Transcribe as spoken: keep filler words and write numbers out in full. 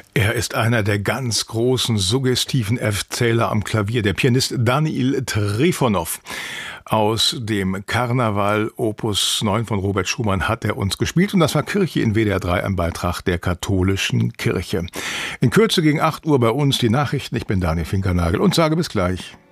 Er ist einer der ganz großen, suggestiven Erzähler am Klavier, der Pianist Daniil Trifonov. Aus dem Karneval Opus neun von Robert Schumann hat er uns gespielt und das war Kirche in W D R drei, ein Beitrag der katholischen Kirche. In Kürze gegen acht Uhr bei uns die Nachrichten. Ich bin Daniel Finkernagel und sage bis gleich.